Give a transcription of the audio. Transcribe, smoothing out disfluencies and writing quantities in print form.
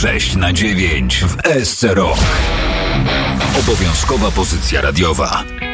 6 na 9 w SC Rock. Obowiązkowa pozycja radiowa.